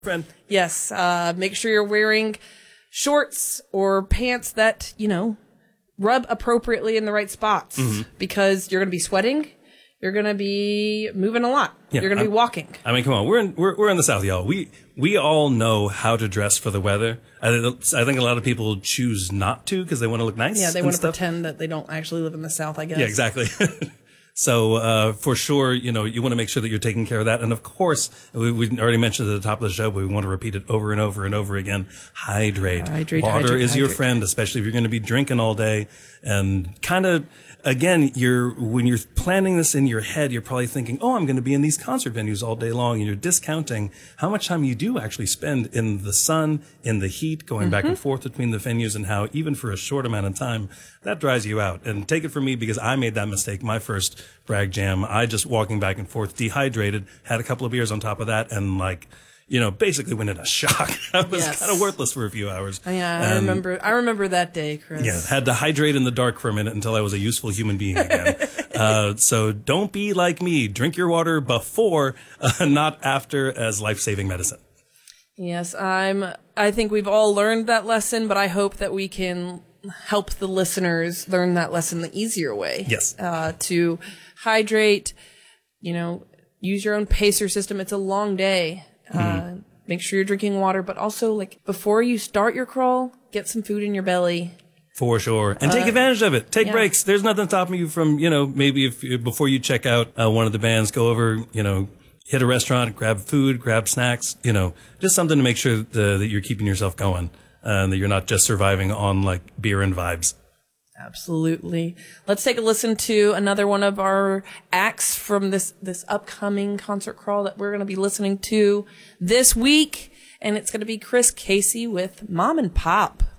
Friend. Yes. Make sure you're wearing shorts or pants that, rub appropriately in the right spots because you're going to be sweating. You're going to be moving a lot. Yeah, you're going to be walking. I mean, come on. We're in the South, y'all. We all know how to dress for the weather. I think a lot of people choose not to because they want to look nice. Yeah, they want to pretend that they don't actually live in the South, I guess. Yeah, exactly. So, for sure, you want to make sure that you're taking care of that. And of course, we already mentioned at the top of the show, but we want to repeat it over and over and over again. Hydrate. Water is your friend, especially if you're going to be drinking all day. And kind of, again, when you're planning this in your head, you're probably thinking, oh, I'm going to be in these concert venues all day long. And you're discounting how much time you do actually spend in the sun, in the heat, going back and forth between the venues, and how even for a short amount of time, that dries you out. And take it from me because I made that mistake my first Bragg Jam. I just walking back and forth, dehydrated, had a couple of beers on top of that, and basically went in a shock. I was kind of worthless for a few hours. Yeah, I remember that day, Chris. Yeah, had to hydrate in the dark for a minute until I was a useful human being again. So don't be like me. Drink your water before, not after, as life-saving medicine. Yes, I think we've all learned that lesson, but I hope that we can help the listeners learn that lesson the easier way. Yes. To hydrate, use your own pacer system. It's a long day. Make sure you're drinking water, but also before you start your crawl, get some food in your belly. For sure. And take advantage of it. Take breaks. There's nothing stopping you from, maybe before you check out one of the bands, go over, hit a restaurant, grab food, grab snacks, just something to make sure that you're keeping yourself going and that you're not just surviving on beer and vibes. Absolutely. Let's take a listen to another one of our acts from this upcoming concert crawl that we're going to be listening to this week. And it's going to be Chris Casey with Mom and Pop.